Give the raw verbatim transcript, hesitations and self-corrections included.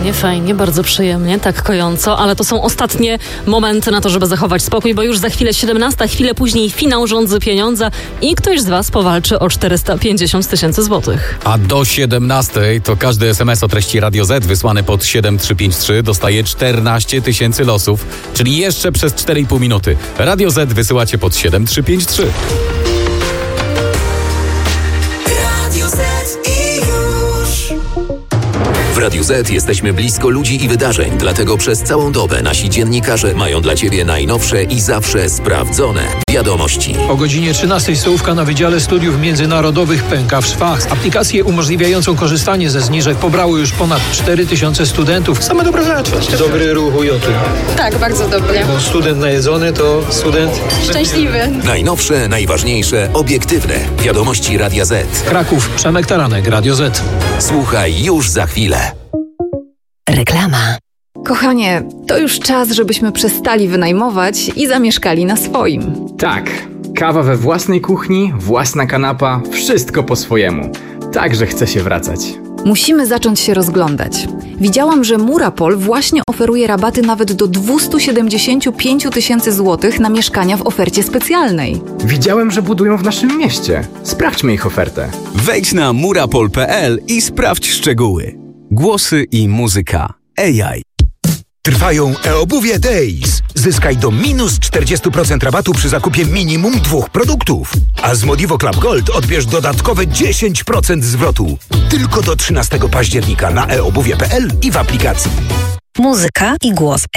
Fajnie, fajnie, bardzo przyjemnie, tak kojąco, ale to są ostatnie momenty na to, żeby zachować spokój, bo już za chwilę siedemnasta, chwilę później finał Rządzy Pieniądza i ktoś z was powalczy o czterysta pięćdziesiąt tysięcy złotych. A do siedemnastej to każdy es em es o treści Radio Z wysłany pod siedem trzy pięć trzy dostaje czternaście tysięcy losów, czyli jeszcze przez cztery i pół minuty. Radio Z wysyłacie pod siedem trzy pięć trzy. W Radiu Z jesteśmy blisko ludzi i wydarzeń, dlatego przez całą dobę nasi dziennikarze mają dla Ciebie najnowsze i zawsze sprawdzone wiadomości. O godzinie trzynastej stołówka na Wydziale Studiów Międzynarodowych pęka w szwach. Aplikację umożliwiającą korzystanie ze zniżek pobrało już ponad cztery tysiące studentów. Same dobre rzeczy. Dobry ruch U J-u. Tak, bardzo dobry. Bo student najedzony to student szczęśliwy. Najnowsze, najważniejsze, obiektywne wiadomości Radia Z. Kraków, Przemek Taranek, Radio Z. Słuchaj już za chwilę. Reklama. Kochanie, to już czas, żebyśmy przestali wynajmować i zamieszkali na swoim. Tak, kawa we własnej kuchni, własna kanapa, wszystko po swojemu. Także chce się wracać. Musimy zacząć się rozglądać. Widziałam, że Murapol właśnie oferuje rabaty nawet do dwieście siedemdziesiąt pięć tysięcy złotych na mieszkania w ofercie specjalnej. Widziałem, że budują w naszym mieście. Sprawdźmy ich ofertę. Wejdź na murapol kropka pe el i sprawdź szczegóły. Głosy i muzyka A I. Trwają e-obuwie Days. Zyskaj do minus czterdzieści procent rabatu przy zakupie minimum dwóch produktów. A z Modivo Club Gold odbierz dodatkowe dziesięć procent zwrotu. Tylko do trzynastego października na e obuwie kropka pe el i w aplikacji. Muzyka i głos